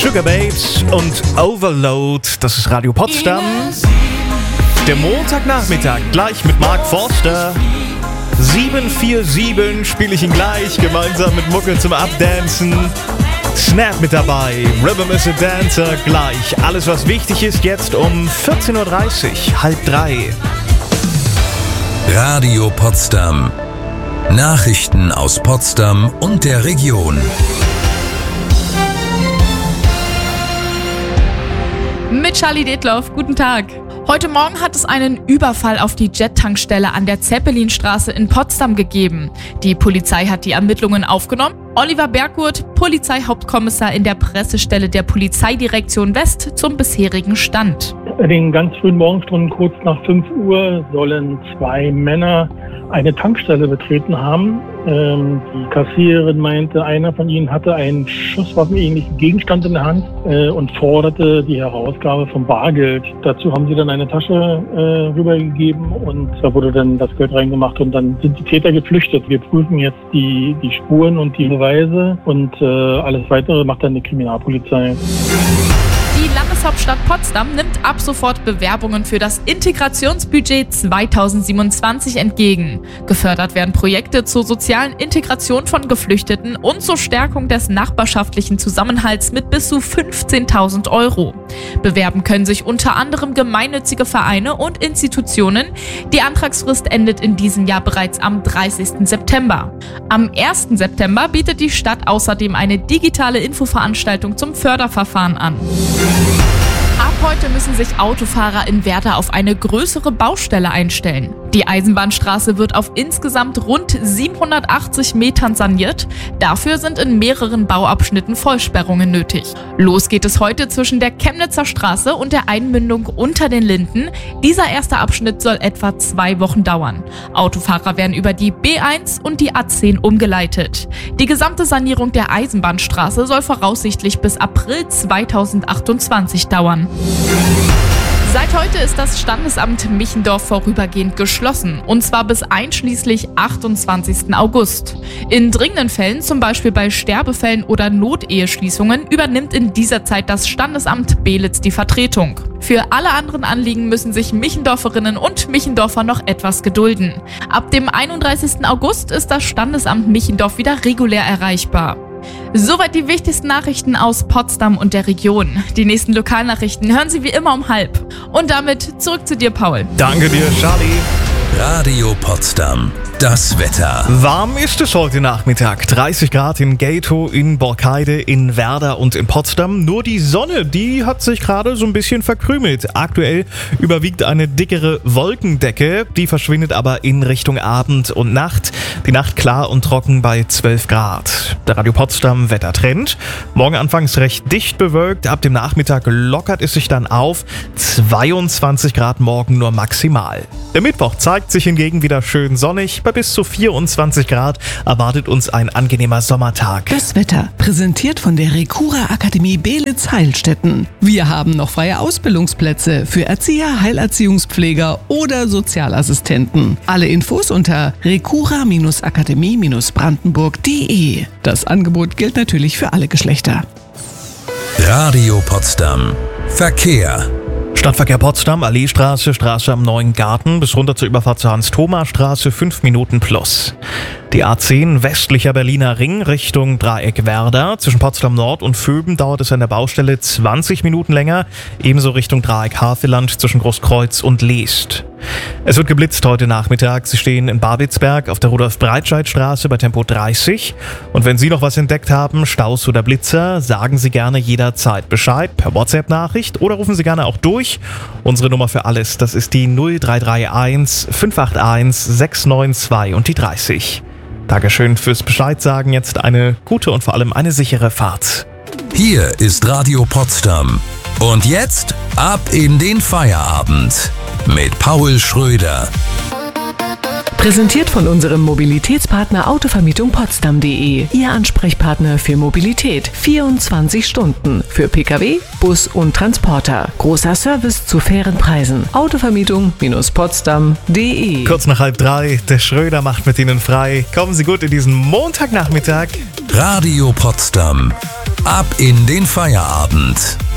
Sugarbabes und Overload. Das ist Radio Potsdam. Der Montagnachmittag gleich mit Mark Forster. 747 spiele ich ihn gleich gemeinsam mit Mucke zum Abdancen. Snap mit dabei, Rhythm is a Dancer gleich. Alles, was wichtig ist, jetzt um 14.30 Uhr, 2:30. Radio Potsdam. Nachrichten aus Potsdam und der Region. Mit Charlie Detloff, guten Tag. Heute Morgen hat es einen Überfall auf die Jet-Tankstelle an der Zeppelinstraße in Potsdam gegeben. Die Polizei hat die Ermittlungen aufgenommen. Oliver Bergurt, Polizeihauptkommissar in der Pressestelle der Polizeidirektion West zum bisherigen Stand. In den ganz frühen Morgenstunden, kurz nach 5 Uhr, sollen 2 Männer eine Tankstelle betreten haben. Die Kassiererin meinte, einer von ihnen hatte einen schusswaffenähnlichen Gegenstand in der Hand und forderte die Herausgabe von Bargeld. Dazu haben sie dann eine Tasche rübergegeben und da wurde dann das Geld reingemacht und dann sind die Täter geflüchtet. Wir prüfen jetzt die Spuren und die Beweise und alles Weitere macht dann die Kriminalpolizei. Die Landeshauptstadt Potsdam nimmt ab sofort Bewerbungen für das Integrationsbudget 2027 entgegen. Gefördert werden Projekte zur sozialen Integration von Geflüchteten und zur Stärkung des nachbarschaftlichen Zusammenhalts mit bis zu 15.000 €. Bewerben können sich unter anderem gemeinnützige Vereine und Institutionen. Die Antragsfrist endet in diesem Jahr bereits am 30. September. Am 1. September bietet die Stadt außerdem eine digitale Infoveranstaltung zum Förderverfahren an. Ab heute müssen sich Autofahrer in Werder auf eine größere Baustelle einstellen. Die Eisenbahnstraße wird auf insgesamt rund 780 Metern saniert. Dafür sind in mehreren Bauabschnitten Vollsperrungen nötig. Los geht es heute zwischen der Chemnitzer Straße und der Einmündung unter den Linden. Dieser erste Abschnitt soll etwa 2 Wochen dauern. Autofahrer werden über die B1 und die A10 umgeleitet. Die gesamte Sanierung der Eisenbahnstraße soll voraussichtlich bis April 2028 dauern. Seit heute ist das Standesamt Michendorf vorübergehend geschlossen, und zwar bis einschließlich 28. August. In dringenden Fällen, zum Beispiel bei Sterbefällen oder Noteheschließungen, übernimmt in dieser Zeit das Standesamt Beelitz die Vertretung. Für alle anderen Anliegen müssen sich Michendorferinnen und Michendorfer noch etwas gedulden. Ab dem 31. August ist das Standesamt Michendorf wieder regulär erreichbar. Soweit die wichtigsten Nachrichten aus Potsdam und der Region. Die nächsten Lokalnachrichten hören Sie wie immer um 12:30. Und damit zurück zu dir, Paul. Danke dir, Charlie. Radio Potsdam. Das Wetter. Warm ist es heute Nachmittag. 30 Grad in Gatow, in Borkheide, in Werder und in Potsdam. Nur die Sonne, die hat sich gerade so ein bisschen verkrümelt. Aktuell überwiegt eine dickere Wolkendecke. Die verschwindet aber in Richtung Abend und Nacht. Die Nacht klar und trocken bei 12 Grad. Der Radio Potsdam Wettertrend. Morgen anfangs recht dicht bewölkt. Ab dem Nachmittag lockert es sich dann auf. 22 Grad morgen nur maximal. Der Mittwoch zeigt sich hingegen wieder schön sonnig. Bei bis zu 24 Grad erwartet uns ein angenehmer Sommertag. Das Wetter, präsentiert von der Recura Akademie Beelitz-Heilstätten. Wir haben noch freie Ausbildungsplätze für Erzieher, Heilerziehungspfleger oder Sozialassistenten. Alle Infos unter recura-akademie-brandenburg.de. Das Angebot gilt natürlich für alle Geschlechter. Radio Potsdam. Verkehr. Stadtverkehr Potsdam, Alleestraße, Straße am Neuen Garten bis runter zur Überfahrt zur Hans-Thoma-Straße 5 Minuten plus. Die A10 westlicher Berliner Ring Richtung Dreieck Werder. Zwischen Potsdam Nord und Vöben dauert es an der Baustelle 20 Minuten länger. Ebenso Richtung Dreieck Havelland zwischen Großkreuz und Leest. Es wird geblitzt heute Nachmittag. Sie stehen in Babelsberg auf der Rudolf-Breitscheid-Straße bei Tempo 30. Und wenn Sie noch was entdeckt haben, Staus oder Blitzer, sagen Sie gerne jederzeit Bescheid per WhatsApp-Nachricht oder rufen Sie gerne auch durch. Unsere Nummer für alles, das ist die 0331 581 692 und die 30. Dankeschön fürs Bescheid sagen. Jetzt eine gute und vor allem eine sichere Fahrt. Hier ist Radio Potsdam. Und jetzt ab in den Feierabend mit Paul Schröder. Präsentiert von unserem Mobilitätspartner Autovermietung-Potsdam.de. Ihr Ansprechpartner für Mobilität. 24 Stunden. Für Pkw, Bus und Transporter. Großer Service zu fairen Preisen. Autovermietung-Potsdam.de. Kurz nach 2:30, der Schröder macht mit Ihnen frei. Kommen Sie gut in diesen Montagnachmittag. Radio Potsdam. Ab in den Feierabend.